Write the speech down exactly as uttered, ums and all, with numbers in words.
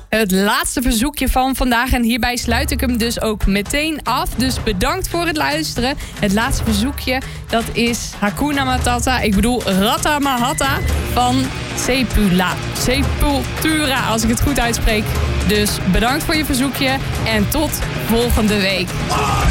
Het laatste verzoekje van vandaag. En hierbij sluit ik hem dus ook meteen af. Dus bedankt voor het luisteren. Het laatste verzoekje, dat is Hakuna Matata. Ik bedoel Ratta Mahatta van Sepula. Sepultura, als ik het goed uitspreek. Dus bedankt voor je verzoekje. En tot volgende week.